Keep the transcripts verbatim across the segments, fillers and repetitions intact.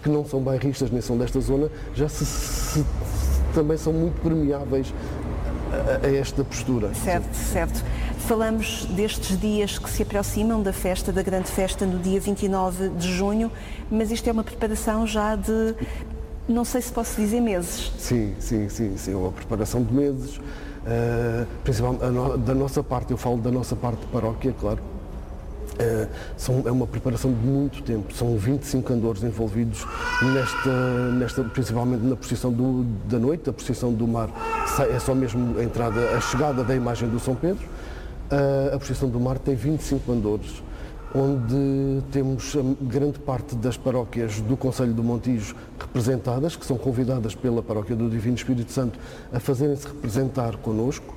que não são bairristas nem são desta zona, já se, se, também são muito permeáveis a, a esta postura. Certo, Sim. certo. Falamos destes dias que se aproximam da festa, da grande festa, no dia vinte e nove de junho, mas isto é uma preparação já de, não sei se posso dizer meses. Sim, sim, sim, sim, é uma preparação de meses, uh, principalmente a no, da nossa parte, eu falo da nossa parte de paróquia, claro. Uh, são, é uma preparação de muito tempo, são vinte e cinco andores envolvidos nesta, nesta principalmente na procissão do, da noite, a procissão do mar, é só mesmo a entrada, a chegada da imagem do São Pedro. Uh, a procissão do mar tem vinte e cinco andores, onde temos a grande parte das paróquias do Concelho do Montijo representadas, que são convidadas pela Paróquia do Divino Espírito Santo a fazerem-se representar connosco,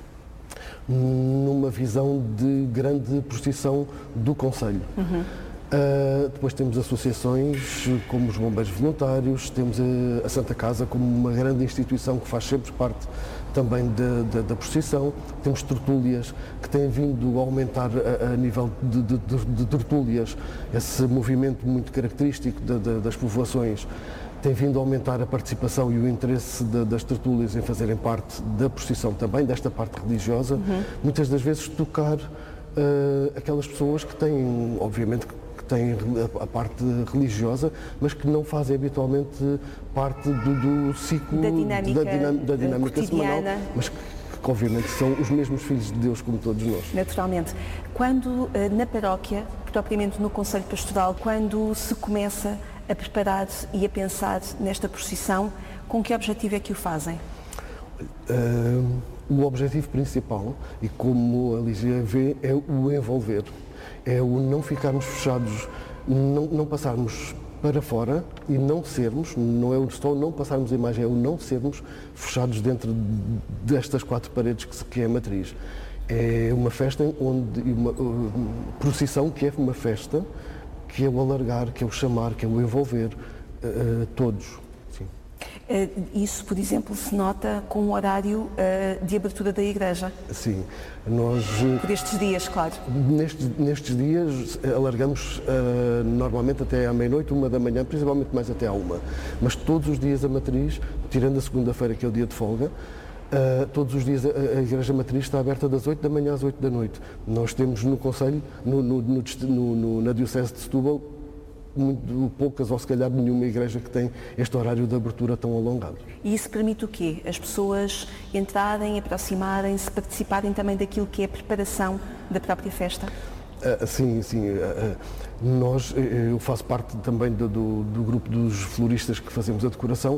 numa visão de grande procissão do Concelho. Uhum. Uh, depois temos associações como os Bombeiros Voluntários, temos a, a Santa Casa como uma grande instituição que faz sempre parte também da, da, da procissão. Temos tertúlias que têm vindo a aumentar a, a nível de, de, de, de tertúlias, esse movimento muito característico de, de, das povoações tem vindo a aumentar a participação e o interesse de, das tertúlias em fazerem parte da procissão também, desta parte religiosa, uhum. Muitas das vezes tocar uh, aquelas pessoas que têm, obviamente, que têm a, a parte religiosa, mas que não fazem habitualmente parte do, do ciclo da dinâmica, da dinâmica, da dinâmica semanal, mas que, que obviamente são os mesmos filhos de Deus como todos nós. Naturalmente. Quando na paróquia, propriamente no Conselho Pastoral, quando se começa a preparar e a pensar nesta procissão, com que objetivo é que o fazem? Uh, o objetivo principal, e como a Lígia vê, é o envolver. É o não ficarmos fechados, não, não passarmos para fora e não sermos, não é o só não passarmos a imagem, é o não sermos fechados dentro destas quatro paredes que, que é a matriz. É uma festa onde, uma, uma procissão que é uma festa, que é o alargar, que é o chamar, que é o envolver uh, todos. Sim. Uh, isso, por exemplo, se nota com o horário uh, de abertura da igreja? Sim. Nós, por estes dias, claro. Nestes, nestes dias alargamos uh, normalmente até à meia-noite, uma da manhã, principalmente mais até à uma. Mas todos os dias a matriz, tirando a segunda-feira, que é o dia de folga, Uh, todos os dias a, a Igreja Matriz está aberta das oito da manhã às oito da noite. Nós temos no Conselho, no, no, no, no, na Diocese de Setúbal, muito poucas ou se calhar nenhuma igreja que tem este horário de abertura tão alongado. E isso permite o quê? As pessoas entrarem, aproximarem-se, participarem também daquilo que é a preparação da própria festa? Uh, sim, sim. Uh, uh, nós, eu faço parte também do, do, do grupo dos floristas que fazemos a decoração.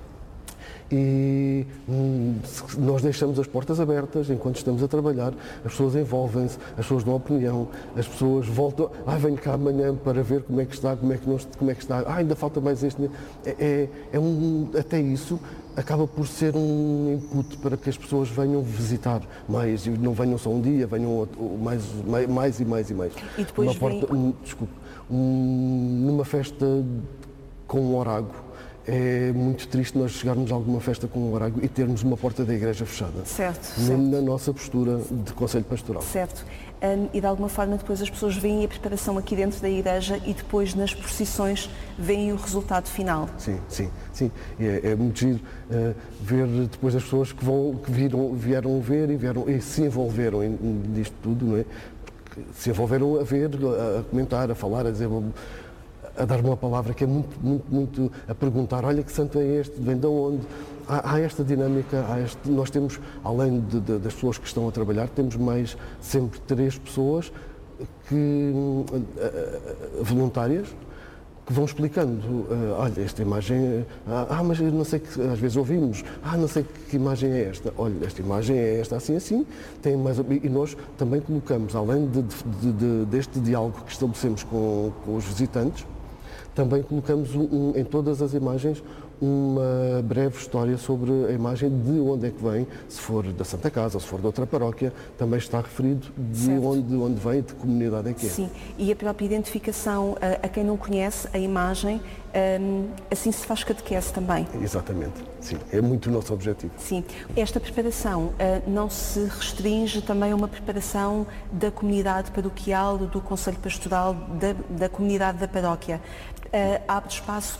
E hum, nós deixamos as portas abertas enquanto estamos a trabalhar, as pessoas envolvem-se, as pessoas dão opinião, as pessoas voltam, ah, venho cá amanhã para ver como é que está, como é que, não, como é que está, ah, ainda falta mais este. É, é, é um, até isso acaba por ser um input para que as pessoas venham visitar mais, e não venham só um dia, venham mais, mais, mais e mais e mais. E depois Uma porta, vem... um, desculpe, um, numa festa com um orago, é muito triste nós chegarmos a alguma festa com um horário e termos uma porta da igreja fechada. Certo, na, certo. Na nossa postura de Conselho Pastoral. Certo. Um, e de alguma forma depois as pessoas veem a preparação aqui dentro da igreja e depois nas procissões veem o resultado final. Sim, sim, sim. É, é muito giro uh, ver depois as pessoas que, vão, que viram, vieram ver e, vieram, e se envolveram nisto tudo, não é? Porque se envolveram a ver, a, a comentar, a falar, a dizer... a dar uma palavra que é muito, muito, muito a perguntar, olha que santo é este, vem de onde? Há, há esta dinâmica, há este, nós temos, além de, de, das pessoas que estão a trabalhar, temos mais sempre três pessoas que, uh, uh, voluntárias, que vão explicando, uh, olha, esta imagem, ah, ah, mas eu não sei que, às vezes ouvimos, ah, não sei que imagem é esta, olha, esta imagem é esta, assim, assim, tem mais, e nós também colocamos, além de, de, de, deste diálogo que estabelecemos com, com os visitantes, também colocamos um, um, em todas as imagens uma breve história sobre a imagem de onde é que vem, se for da Santa Casa ou se for de outra paróquia, também está referido de onde, onde vem e de que comunidade é que é. Sim, e a própria identificação a, a quem não conhece a imagem, um, assim se faz catequese também. Exatamente, sim, é muito o nosso objetivo. Sim, esta preparação uh, não se restringe também a uma preparação da comunidade paroquial, do Conselho Pastoral, da, da comunidade da paróquia. Uh, abre espaço